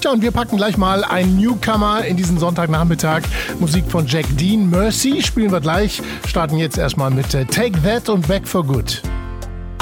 weiter und wir packen gleich mal einen Newcomer in diesen Sonntagnachmittag. Musik von Jack Dean, Mercy spielen wir gleich. Starten jetzt erstmal mit Take That und Back for Good.